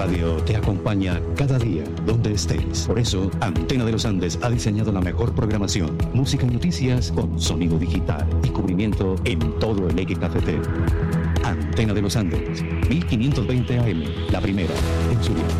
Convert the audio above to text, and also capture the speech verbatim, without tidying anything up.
radio te acompaña cada día, donde estés. Por eso, Antena de los Andes ha diseñado la mejor programación, música y noticias con sonido digital y cubrimiento en todo el eje cafetero. Antena de los Andes, mil quinientos veinte A M, la primera en Zulia.